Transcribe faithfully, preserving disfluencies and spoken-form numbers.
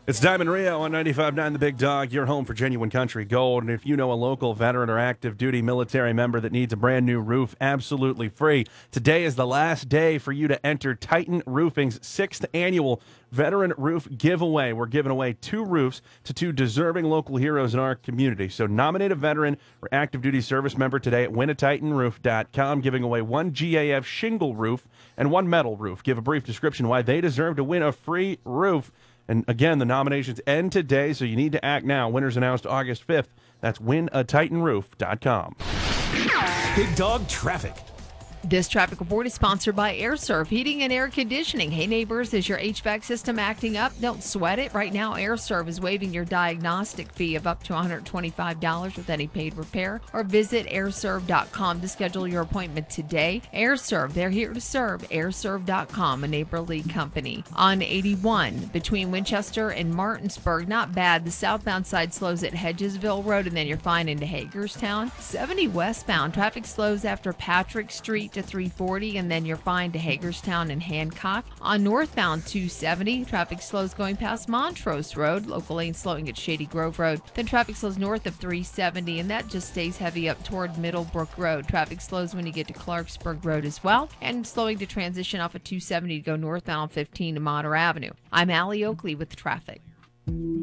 It's Diamond Rio on ninety-five point nine The Big Dog, your home for genuine country gold. And if you know a local veteran or active duty military member that needs a brand new roof, absolutely free, today is the last day for you to enter Titan Roofing's sixth annual Veteran Roof Giveaway. We're giving away two roofs to two deserving local heroes in our community. So nominate a veteran or active duty service member today at win a titan roof dot com, giving away one G A F shingle roof and one metal roof. Give a brief description why they deserve to win a free roof. And again, the nominations end today, so you need to act now. Winners announced August fifth. That's win a titan roof dot com. Big Dog Traffic. This traffic report is sponsored by AirServe Heating and Air Conditioning. Hey neighbors, is your H V A C system acting up? Don't sweat it. Right now, AirServe is waiving your diagnostic fee of up to one hundred twenty-five dollars with any paid repair, or visit air serve dot com to schedule your appointment today. AirServe, they're here to serve. air serve dot com, a neighborly company. On eighty-one, between Winchester and Martinsburg, not bad. The southbound side slows at Hedgesville Road, and then you're fine into Hagerstown. seventy westbound, traffic slows after Patrick Street to three forty, and then you're fine to Hagerstown and Hancock. On northbound two seventy, traffic slows going past Montrose Road, local lane slowing at Shady Grove Road. Then traffic slows north of three seventy, and that just stays heavy up toward Middlebrook Road. Traffic slows when you get to Clarksburg Road as well, and slowing to transition off of two seventy to go northbound on fifteen to Mater Avenue. I'm Allie Oakley with traffic.